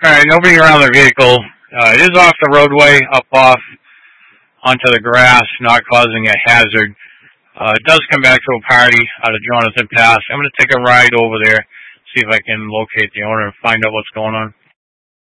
Alright, nobody around the vehicle. It is off the roadway, up off onto the grass, not causing a hazard. It does come back to a party out of Jonathan Pass. I'm going to take a ride over there, see if I can locate the owner and find out what's going on.